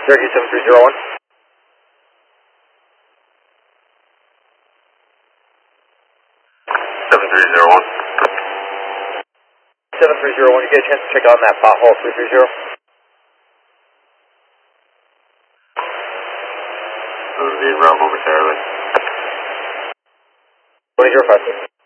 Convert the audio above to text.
Cherokee 7301. 7301. 7301, you get a chance to check on that pothole 330? 7 being around momentarily. 2056.